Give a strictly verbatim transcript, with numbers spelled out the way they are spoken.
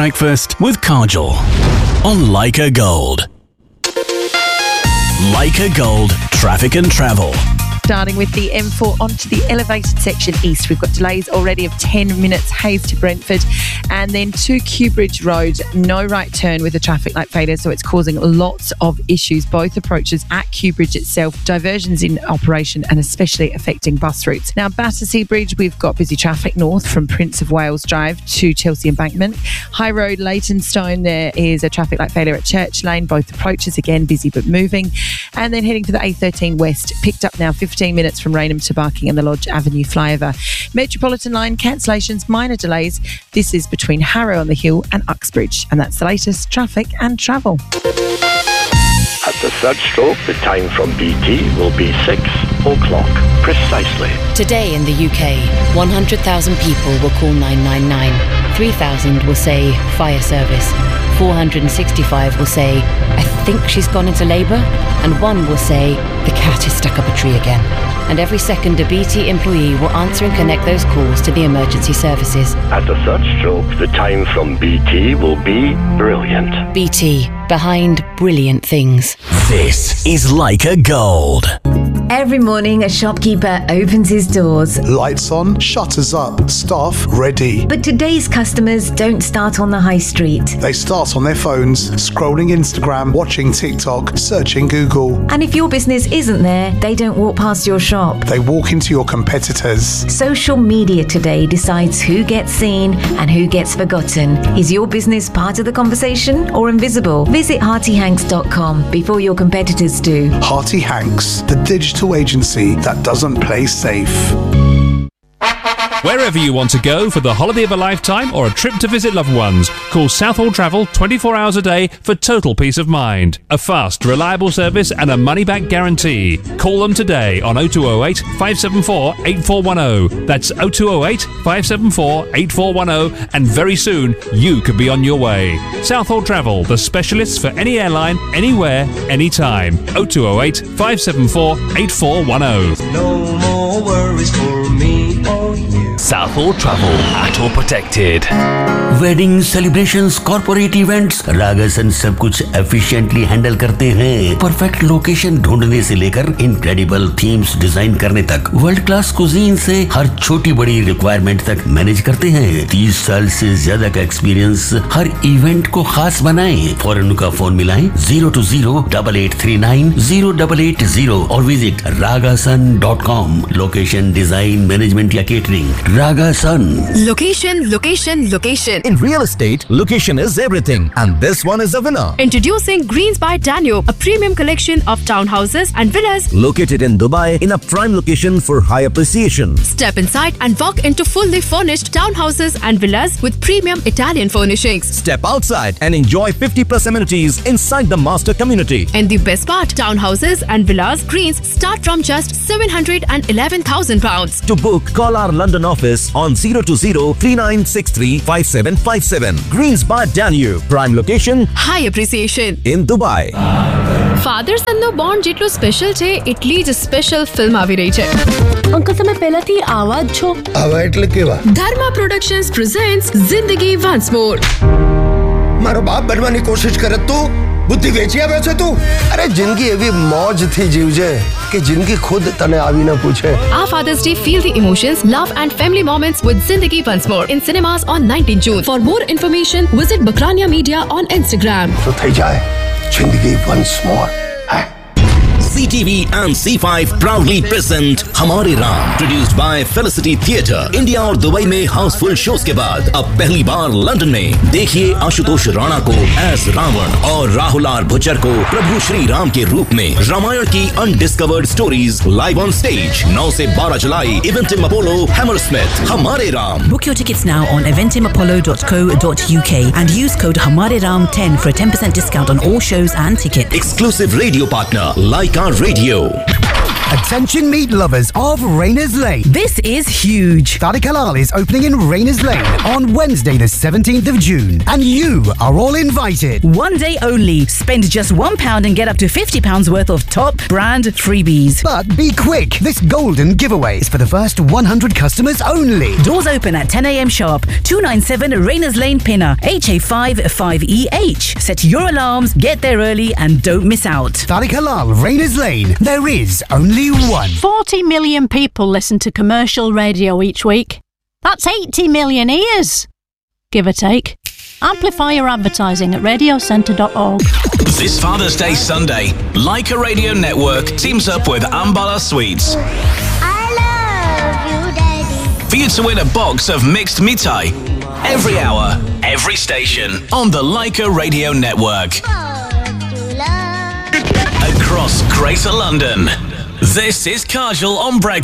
breakfast with Kajal on Leica Gold. Leica Gold, traffic and travel. Starting with the M four onto the elevated section east. We've got delays already of ten minutes, Hayes to Brentford. And then to Kew Bridge Road, no right turn with a traffic light failure, so it's causing lots of issues. Both approaches at Kew Bridge itself, diversions in operation and especially affecting bus routes. Now, Battersea Bridge, we've got busy traffic north from Prince of Wales Drive to Chelsea Embankment. High Road, Leytonstone, there is a traffic light failure at Church Lane. Both approaches, again, busy but moving. And then heading for the A thirteen West, picked up now fifteen minutes from Raynham to Barking and the Lodge Avenue flyover. Metropolitan line cancellations, minor delays. This is between Harrow on the Hill and Uxbridge. And that's the latest traffic and travel. At the third stroke, the time from B T will be six o'clock precisely. Today in the U K, one hundred thousand people will call nine nine nine. three thousand will say fire service. four hundred sixty-five will say, I think she's gone into labour. And one will say, the cat is stuck up a tree again. And every second, a B T employee will answer and connect those calls to the emergency services. At the third stroke, the time from B T will be brilliant. B T, behind brilliant things. This is Leica Gold. Every morning, a shopkeeper opens his doors. Lights on, shutters up, staff ready. But today's customers don't start on the high street. They start on their phones, scrolling Instagram, watching TikTok, searching Google. And if your business isn't there, they don't walk past your shop. They walk into your competitors. Social media today decides who gets seen and who gets forgotten. Is your business part of the conversation or invisible? Visit Hearty Hanks dot com before your competitors do. Hearty Hanks, the digital agency that doesn't play safe. Wherever you want to go for the holiday of a lifetime or a trip to visit loved ones, call Southall Travel twenty-four hours a day for total peace of mind. A fast, reliable service and a money-back guarantee. Call them today on oh two oh eight, five seven four, eight four one oh. That's oh two oh eight, five seven four, eight four one oh, and very soon you could be on your way. Southall Travel, the specialists for any airline, anywhere, anytime. oh two oh eight, five seven four, eight four one oh. No more worries for me or you. Southall Travel, Auto Protected. Wedding celebrations, corporate events, रागासन सब कुछ efficiently handle करते हैं. Perfect location ढूंढने से लेकर incredible themes design करने तक, world class cuisine से हर छोटी बड़ी requirement तक मैनेज करते हैं. तीस साल से ज्यादा का एक्सपीरियंस हर इवेंट को खास बनाएं. फौरन उनका फोन मिलाएं zero two zero eight eight three nine zero eight eight zero और visit ragasan dot com. Location, design, management या catering. Ragasan. Location, location, location. In real estate, location is everything, and this one is a winner. Introducing Greens by Danube, a premium collection of townhouses and villas located in Dubai in a prime location for high appreciation. Step inside and walk into fully furnished townhouses and villas with premium Italian furnishings. Step outside and enjoy fifty plus amenities inside the master community. And the best part, townhouses and villas Greens start from just seven hundred eleven thousand pounds. To book, call our London office on zero two zero three nine six three five seven five seven. Greens by Danube, prime location, high appreciation in Dubai. Father son no bond જેટલો special છે એટલી જ special film આવી રહી છે. Uncle તમે પહેલાથી આવા જ છો. આવા એટલે કેવા? ધર્મા પ્રોડક્શન્સ પ્રેઝન્ટ્સ જિંદગી વન્સ મોર. મારો બાપ બનવાની કોશિશ કરે તું બુદ્ધિ વેચી આવ્યો છે તું. અરે જિંદગી એવી મોજથી જીવજે કે જિંદગી ખુદ તને આવીને પૂછે. Our Father's Day, feel the emotions, love and family moments with Zindagi Once More in cinemas on nineteenth June. For more information, visit Bakrania Media on Instagram. તો થઈ જાય જિંદગી once more. C T V and C five proudly present हमारे Ram, produced by Felicity Theatre. India और Dubai में Housefull shows के बाद अब पहली बार लंदन में देखिए आशुतोष राणा को एज रावण और राहुल आर भुच्चर को प्रभु श्री राम के रूप में. रामायण की undiscovered stories live on stage नौ से बारह जुलाई इवेंटिम अपोलो हैमरस्मिथ. हमारे Ram. Book your tickets now on eventim apollo dot co dot uk and use code हमारे Ram ten for a ten percent discount on all shows and tickets. Exclusive radio partner Leica Radio. Attention meat lovers of Rayners Lane. This is huge. Tariq Halal is opening in Rayners Lane on Wednesday the seventeenth of June. And you are all invited. One day only. Spend just one pound and get up to fifty pounds worth of top brand freebies. But be quick. This golden giveaway is for the first one hundred customers only. Doors open at ten a.m. sharp. two ninety-seven Rayners Lane, Pinner, H A five five E H. Set your alarms, get there early and don't miss out. Tariq Halal, Rayners Lane. There is only one. forty million people listen to commercial radio each week. That's eighty million ears, give or take. Amplify your advertising at radio centre dot org. This Father's Day Sunday, Leica Radio Network teams up with Ambala Sweets. I love you, Daddy. For you to win a box of mixed mitai. Every hour, every station on the Leica Radio Network. Across Greater London. This is Kajal on Breakfast.